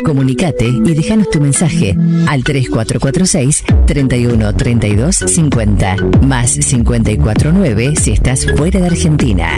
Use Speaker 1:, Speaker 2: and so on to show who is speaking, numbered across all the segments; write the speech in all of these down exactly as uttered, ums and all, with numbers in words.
Speaker 1: Comunicate y déjanos tu mensaje al tres cuatro cuatro seis, treinta y uno, treinta y dos, cincuenta, más cincuenta y cuatro nueve si estás fuera de Argentina.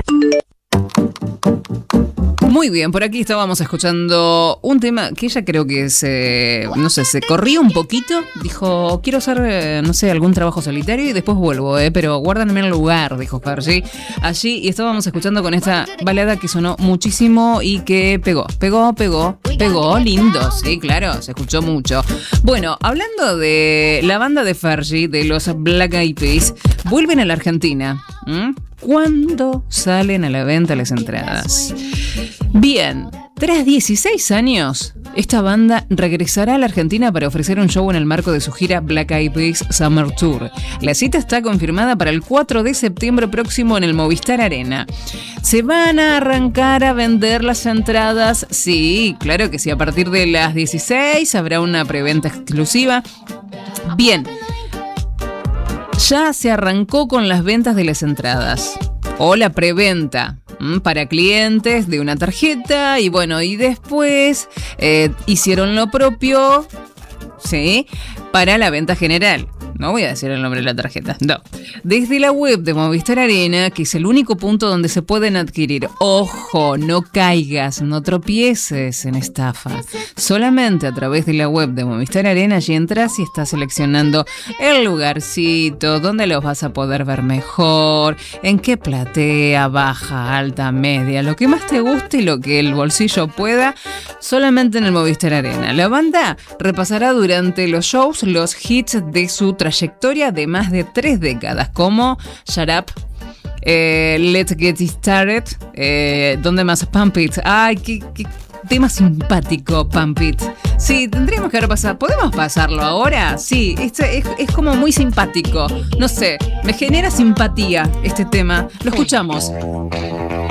Speaker 2: Muy bien, por aquí estábamos escuchando un tema que ella creo que se, no sé, se corrió un poquito. Dijo, quiero hacer, eh, no sé, algún trabajo solitario y después vuelvo, eh, pero guárdanme el lugar, dijo Fergie. Allí, y estábamos escuchando con esta balada que sonó muchísimo y que pegó, pegó, pegó, pegó, lindo, sí, claro, se escuchó mucho. Bueno, hablando de la banda de Fergie, de los Black Eyed Peas, vuelven a la Argentina. ¿Mm? ¿Cuándo salen a la venta las entradas? Bien, tras dieciséis años, esta banda regresará a la Argentina para ofrecer un show en el marco de su gira Black Eyed Peas Summer Tour. La cita está confirmada para el cuatro de septiembre próximo en el Movistar Arena. ¿Se van a arrancar a vender las entradas? Sí, claro que sí. A partir de las dieciséis habrá una preventa exclusiva. Bien, ya se arrancó con las ventas de las entradas o la preventa para clientes de una tarjeta y bueno, y después eh, hicieron lo propio, ¿sí?, para la venta general. No voy a decir el nombre de la tarjeta, no. Desde la web de Movistar Arena, que es el único punto donde se pueden adquirir. Ojo, no caigas, no tropieces en estafa. Solamente a través de la web de Movistar Arena, allí entras y estás seleccionando el lugarcito, donde los vas a poder ver mejor, en qué platea, baja, alta, media, lo que más te guste y lo que el bolsillo pueda, solamente en el Movistar Arena. La banda repasará durante los shows los hits de su trayectoria de más de tres décadas, como Shut Up, eh, Let's Get It Started, eh, ¿dónde más? Pump It. Ay, qué, qué tema simpático, Pump It. Sí, tendríamos que haber pasado. ¿Podemos pasarlo ahora? Sí, este es, es como muy simpático. No sé, me genera simpatía este tema. Lo escuchamos.